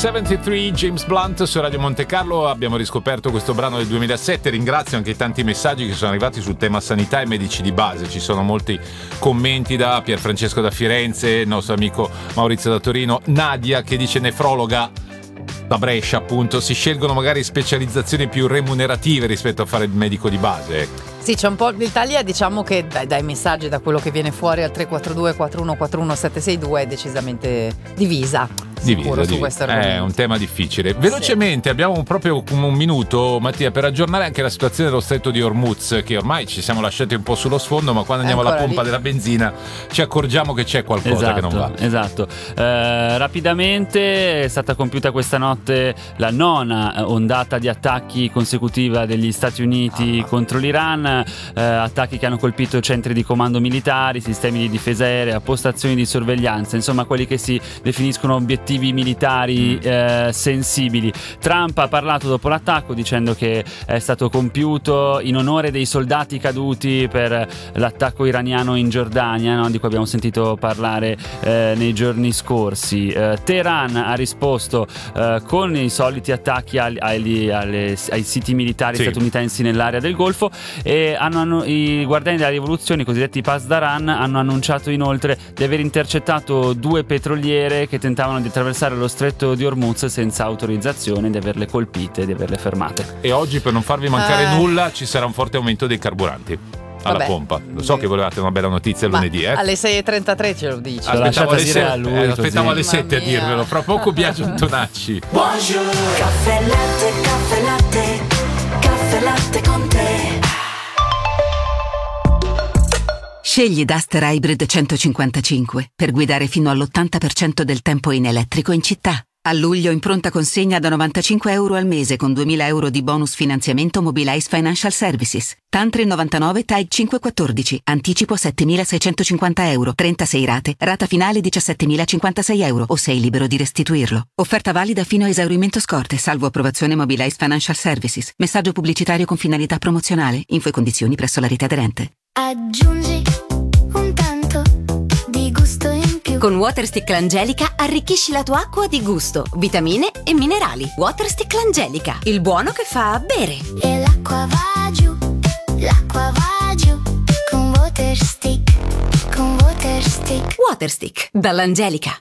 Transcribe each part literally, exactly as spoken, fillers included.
settantatré, James Blunt su Radio Monte Carlo. Abbiamo riscoperto questo brano del duemilasette. Ringrazio anche i tanti messaggi che sono arrivati sul tema sanità e medici di base. Ci sono molti commenti da Pierfrancesco da Firenze, il nostro amico Maurizio da Torino, Nadia che dice nefrologa da Brescia, appunto. Si scelgono magari specializzazioni più remunerative rispetto a fare il medico di base. Sì, c'è un po'. L'Italia, diciamo che dai, dai messaggi, da quello che viene fuori al tre quattro due quattro uno quattro uno sette sei due è decisamente divisa. Divisa, su questo argomento. È un tema difficile. Velocemente, sì. Abbiamo proprio un minuto, Mattia, per aggiornare anche la situazione dello stretto di Hormuz, che ormai ci siamo lasciati un po' sullo sfondo, ma quando andiamo alla pompa lì della benzina ci accorgiamo che c'è qualcosa esatto, che non va. Esatto. Eh, rapidamente è stata compiuta questa notte la nona ondata di attacchi consecutiva degli Stati Uniti ah. contro l'Iran, eh, attacchi che hanno colpito centri di comando militari, sistemi di difesa aerea, postazioni di sorveglianza, insomma quelli che si definiscono obiettivi militari eh, sensibili. Trump ha parlato dopo l'attacco dicendo che è stato compiuto in onore dei soldati caduti per l'attacco iraniano in Giordania, no? Di cui abbiamo sentito parlare eh, nei giorni scorsi. eh, Teheran ha risposto eh, con i soliti attacchi agli, agli, alle, ai siti militari sì. statunitensi nell'area del Golfo, e hanno, hanno, i guardiani della rivoluzione, i cosiddetti Pasdaran, hanno annunciato inoltre di aver intercettato due petroliere che tentavano di attraversare lo stretto di Hormuz senza autorizzazione, di averle colpite, di averle fermate. E oggi, per non farvi mancare eh. nulla, ci sarà un forte aumento dei carburanti alla Vabbè. pompa. Lo so che volevate una bella notizia Ma lunedì, eh? alle sei e trentatré ce lo dici. Aspettavo alle, se- a lui, eh, aspettavo alle così. sette a dirvelo. Fra poco Biagio Antonacci. Buongiorno. Caffè latte, caffè latte, caffè latte con te. Scegli Duster Hybrid centocinquantacinque per guidare fino all'ottanta per cento del tempo in elettrico in città. A luglio in pronta consegna da novantacinque euro al mese con duemila euro di bonus finanziamento Mobilize Financial Services. Tantre novantanove T A I cinquecentoquattordici. Anticipo settemilaseicentocinquanta euro. trentasei rate. Rata finale diciassettemilacinquantasei euro o sei libero di restituirlo. Offerta valida fino a esaurimento scorte, salvo approvazione Mobilize Financial Services. Messaggio pubblicitario con finalità promozionale. Info e condizioni presso la rete aderente. Aggiungi un tanto di gusto in più. Con Waterstick L'Angelica arricchisci la tua acqua di gusto, vitamine e minerali. Waterstick L'Angelica, il buono che fa bere. E l'acqua va giù, l'acqua va giù. Con Waterstick, con Waterstick. Waterstick, dall'Angelica.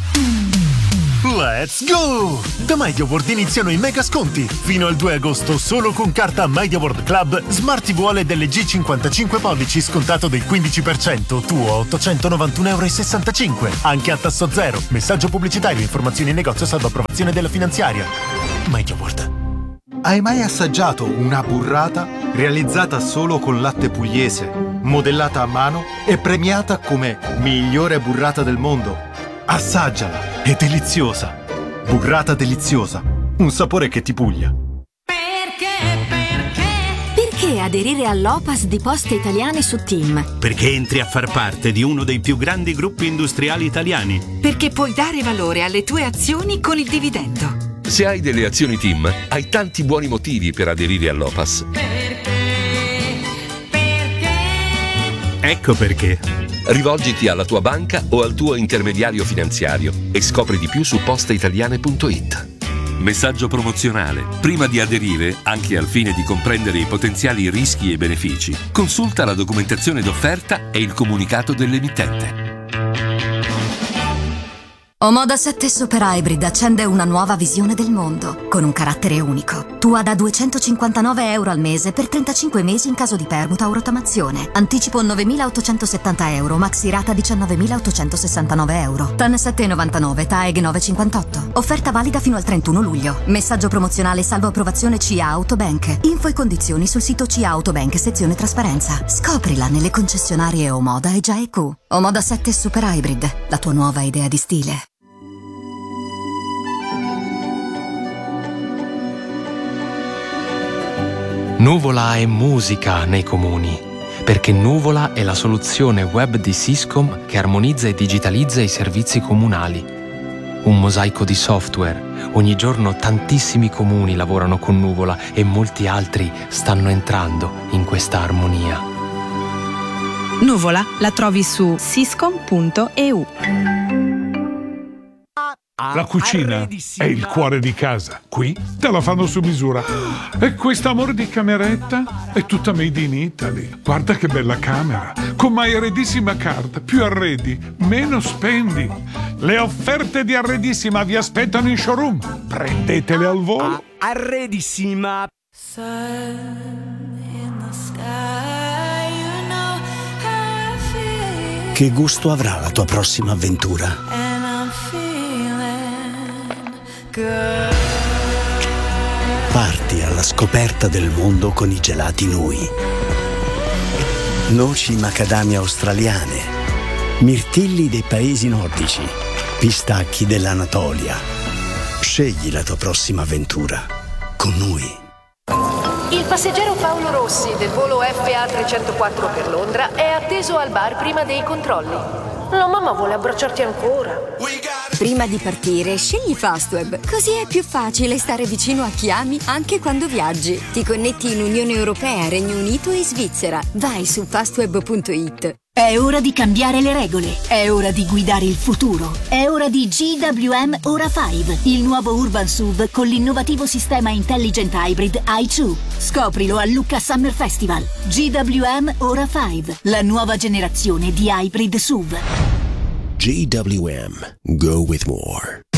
Let's go! Da MediaWorld iniziano i mega sconti. Fino al due agosto solo con carta MediaWorld Club Smart T V O L E D L G cinquantacinque pollici scontato del quindici per cento, tuo ottocentonovantuno euro e sessantacinque. Anche a tasso zero. Messaggio pubblicitario, informazioni in negozio salvo approvazione della finanziaria. MediaWorld. Hai mai assaggiato una burrata realizzata solo con latte pugliese, modellata a mano e premiata come migliore burrata del mondo? Assaggiala, è deliziosa. Burrata deliziosa, un sapore che ti puglia. Perché, perché? Perché aderire all'O P A S di Poste Italiane su TIM? Perché entri a far parte di uno dei più grandi gruppi industriali italiani. Perché puoi dare valore alle tue azioni con il dividendo. Se hai delle azioni TIM, hai tanti buoni motivi per aderire all'O P A S. Perché? Perché? Ecco perché. Rivolgiti alla tua banca o al tuo intermediario finanziario e scopri di più su posteitaliane punto it. Messaggio promozionale. Prima di aderire, anche al fine di comprendere i potenziali rischi e benefici, consulta la documentazione d'offerta e il comunicato dell'emittente. Omoda sette Super Hybrid accende una nuova visione del mondo, con un carattere unico. Tua da duecentocinquantanove euro al mese per trentacinque mesi in caso di permuta o rottamazione. Anticipo novemilaottocentosettanta euro, maxi rata diciannovemilaottocentosessantanove euro. T A N sette virgola novantanove, T A E G nove virgola cinquantotto. Offerta valida fino al trentuno luglio. Messaggio promozionale salvo approvazione C A Autobank. Info e condizioni sul sito C A Autobank sezione trasparenza. Scoprila nelle concessionarie Omoda e G I A E Q. Omoda sette Super Hybrid, la tua nuova idea di stile. Nuvola è musica nei comuni, perché Nuvola è la soluzione web di Syscom che armonizza e digitalizza i servizi comunali. Un mosaico di software. Ogni giorno tantissimi comuni lavorano con Nuvola e molti altri stanno entrando in questa armonia. Nuvola la trovi su syscom punto e u. La cucina è il cuore di casa. Qui te la fanno su misura. E questo amore di cameretta è tutta made in Italy. Guarda che bella camera. Con My Arredissima Card. Più arredi, meno spendi. Le offerte di Arredissima vi aspettano in showroom. Prendetele al volo. Arredissima. Che gusto avrà la tua prossima avventura? Parti alla scoperta del mondo con i gelati Nui. Noci macadamia australiane, mirtilli dei paesi nordici, pistacchi dell'Anatolia. Scegli la tua prossima avventura con Nui. Il passeggero Paolo Rossi del volo F A trecentoquattro per Londra è atteso al bar prima dei controlli. La mamma vuole abbracciarti ancora. Prima di partire, scegli Fastweb, così è più facile stare vicino a chi ami anche quando viaggi. Ti connetti in Unione Europea, Regno Unito e Svizzera. Vai su fastweb punto it. È ora di cambiare le regole, è ora di guidare il futuro, è ora di G W M Ora cinque, il nuovo Urban S U V con l'innovativo sistema Intelligent Hybrid i due. Scoprilo a Lucca Summer Festival. G W M Ora cinque, la nuova generazione di hybrid S U V. G W M. Go with more.